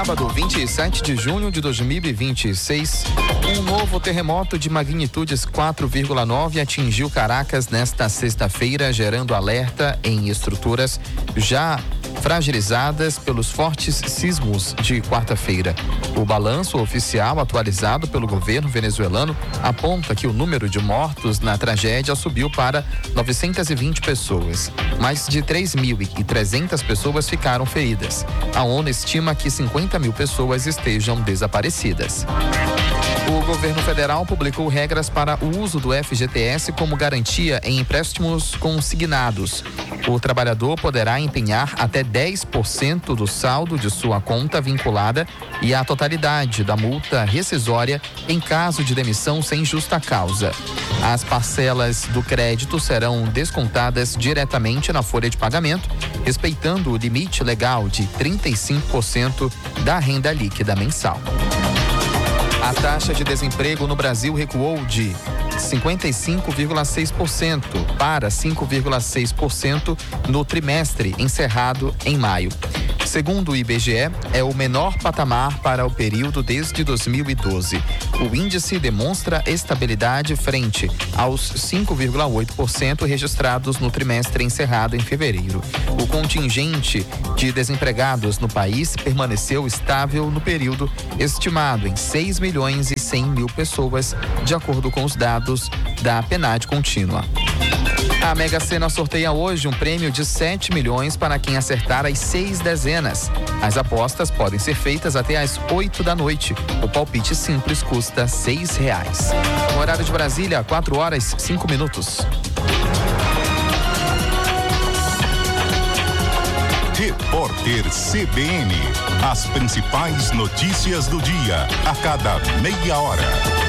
Sábado, 27 de junho de 2026, um novo terremoto de magnitudes 4,9 atingiu Caracas nesta sexta-feira, gerando alerta em estruturas já fragilizadas pelos fortes sismos de quarta-feira. O balanço oficial atualizado pelo governo venezuelano aponta que o número de mortos na tragédia subiu para 920 pessoas. Mais de 3.300 pessoas ficaram feridas. A ONU estima que 50 mil pessoas estejam desaparecidas. O governo federal publicou regras para o uso do FGTS como garantia em empréstimos consignados. O trabalhador poderá empenhar até 10% do saldo de sua conta vinculada e a totalidade da multa rescisória em caso de demissão sem justa causa. As parcelas do crédito serão descontadas diretamente na folha de pagamento, respeitando o limite legal de 35% da renda líquida mensal. A taxa de desemprego no Brasil recuou de 55,6% para 5,6% no trimestre encerrado em maio. Segundo o IBGE, é o menor patamar para o período desde 2012. O índice demonstra estabilidade frente aos 5,8% registrados no trimestre encerrado em fevereiro. O contingente de desempregados no país permaneceu estável no período, estimado em 6 milhões e 100 mil pessoas, de acordo com os dados da PNAD contínua. A Mega Sena sorteia hoje um prêmio de 7 milhões para quem acertar as 6 dezenas. As apostas podem ser feitas até às 8 da noite. O palpite simples custa R$6. No horário de Brasília, 4h05. Repórter CBN. As principais notícias do dia, a cada meia hora.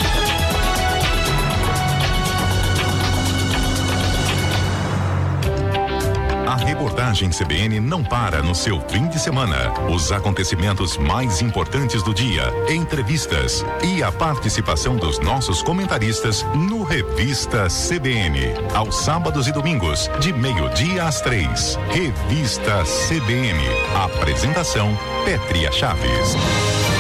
A reportagem CBN não para no seu fim de semana. Os acontecimentos mais importantes do dia, entrevistas e a participação dos nossos comentaristas no Revista CBN. Aos sábados e domingos, de 12:00 às 3. Revista CBN. Apresentação: Pétria Chaves.